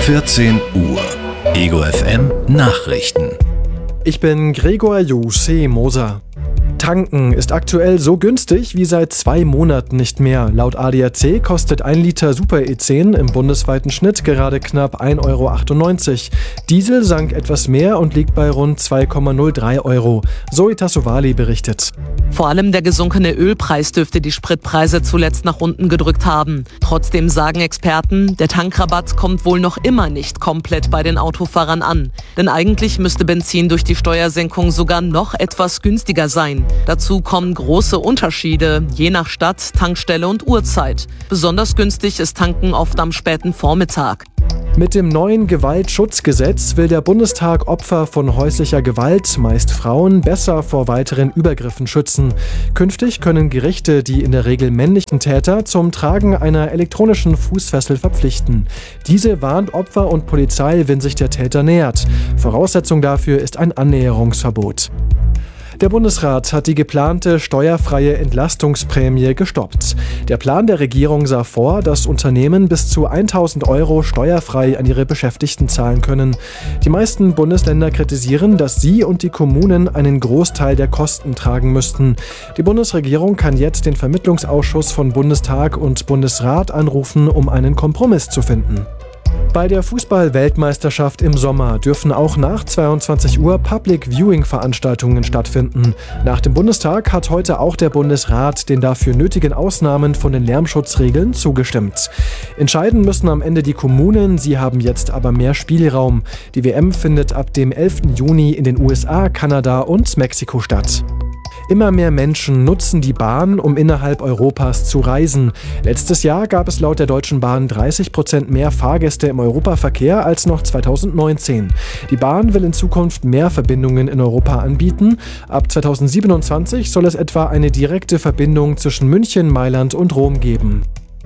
14 Uhr. Ego FM Nachrichten. Ich bin Gregor Moser. Tanken ist aktuell so günstig wie seit 2 Monaten nicht mehr. Laut ADAC kostet 1 Liter Super E10 im bundesweiten Schnitt gerade knapp 1,98 €. Diesel sank etwas mehr und liegt bei rund 2,03 €. Zoe Tassovali berichtet. Vor allem der gesunkene Ölpreis dürfte die Spritpreise zuletzt nach unten gedrückt haben. Trotzdem sagen Experten, der Tankrabatt kommt wohl noch immer nicht komplett bei den Autofahrern an. Denn eigentlich müsste Benzin durch die Steuersenkung sogar noch etwas günstiger sein. Dazu kommen große Unterschiede, je nach Stadt, Tankstelle und Uhrzeit. Besonders günstig ist Tanken oft am späten Vormittag. Mit dem neuen Gewaltschutzgesetz will der Bundestag Opfer von häuslicher Gewalt, meist Frauen, besser vor weiteren Übergriffen schützen. Künftig können Gerichte die in der Regel männlichen Täter zum Tragen einer elektronischen Fußfessel verpflichten. Diese warnt Opfer und Polizei, wenn sich der Täter nähert. Voraussetzung dafür ist ein Annäherungsverbot. Der Bundesrat hat die geplante steuerfreie Entlastungsprämie gestoppt. Der Plan der Regierung sah vor, dass Unternehmen bis zu 1.000 € steuerfrei an ihre Beschäftigten zahlen können. Die meisten Bundesländer kritisieren, dass sie und die Kommunen einen Großteil der Kosten tragen müssten. Die Bundesregierung kann jetzt den Vermittlungsausschuss von Bundestag und Bundesrat anrufen, um einen Kompromiss zu finden. Bei der Fußball-Weltmeisterschaft im Sommer dürfen auch nach 22 Uhr Public-Viewing-Veranstaltungen stattfinden. Nach dem Bundestag hat heute auch der Bundesrat den dafür nötigen Ausnahmen von den Lärmschutzregeln zugestimmt. Entscheiden müssen am Ende die Kommunen, sie haben jetzt aber mehr Spielraum. Die WM findet ab dem 11. Juni in den USA, Kanada und Mexiko statt. Immer mehr Menschen nutzen die Bahn, um innerhalb Europas zu reisen. Letztes Jahr gab es laut der Deutschen Bahn 30% mehr Fahrgäste im Europaverkehr als noch 2019. Die Bahn will in Zukunft mehr Verbindungen in Europa anbieten. Ab 2027 soll es etwa eine direkte Verbindung zwischen München, Mailand und Rom geben.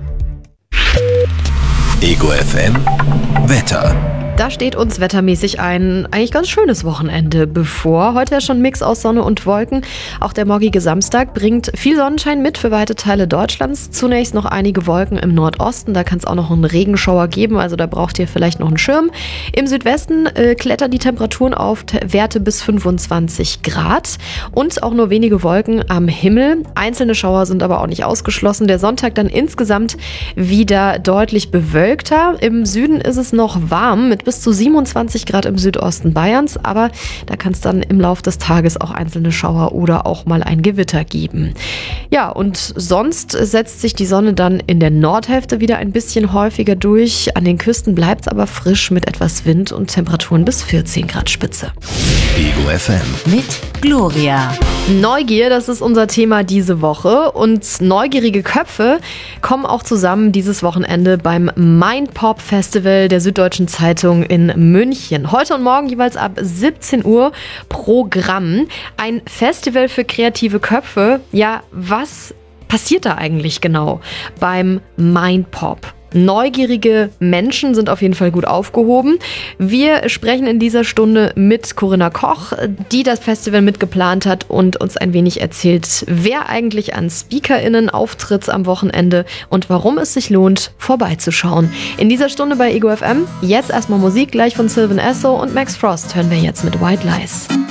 Ego FM Wetter. Da steht uns wettermäßig ein eigentlich ganz schönes Wochenende bevor. Heute ist schon ein Mix aus Sonne und Wolken. Auch der morgige Samstag bringt viel Sonnenschein mit für weite Teile Deutschlands. Zunächst noch einige Wolken im Nordosten. Da kann es auch noch einen Regenschauer geben, also da braucht ihr vielleicht noch einen Schirm. Im Südwesten klettern die Temperaturen auf Werte bis 25 Grad und auch nur wenige Wolken am Himmel. Einzelne Schauer sind aber auch nicht ausgeschlossen. Der Sonntag dann insgesamt wieder deutlich bewölkter. Im Süden ist es noch warm mit bis zu 27 Grad im Südosten Bayerns, aber da kann es dann im Laufe des Tages auch einzelne Schauer oder auch mal ein Gewitter geben. Ja, und sonst setzt sich die Sonne dann in der Nordhälfte wieder ein bisschen häufiger durch. An den Küsten bleibt es aber frisch mit etwas Wind und Temperaturen bis 14 Grad Spitze. Ego FM mit Gloria. Neugier, das ist unser Thema diese Woche und neugierige Köpfe kommen auch zusammen dieses Wochenende beim Mindpop Festival der Süddeutschen Zeitung in München. Heute und morgen jeweils ab 17 Uhr Programm. Ein Festival für kreative Köpfe. Ja, was passiert da eigentlich genau beim Mindpop? Neugierige Menschen sind auf jeden Fall gut aufgehoben. Wir sprechen in dieser Stunde mit Corinna Koch, die das Festival mitgeplant hat und uns ein wenig erzählt, wer eigentlich an SpeakerInnen auftritt am Wochenende und warum es sich lohnt, vorbeizuschauen. In dieser Stunde bei Ego FM. Jetzt erstmal Musik, gleich von Sylvan Esso und Max Frost hören wir jetzt mit White Lies.